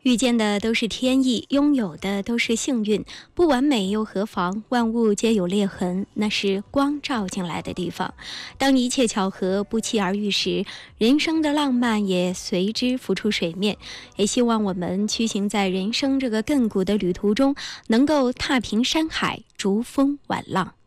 遇见的都是天意，拥有的都是幸运，不完美又何妨？万物皆有裂痕，那是光照进来的地方。当一切巧合不期而遇时，人生的浪漫也随之浮出水面。也希望我们驱行在人生这个亘古的旅途中，能够踏平山海，逐风晚浪。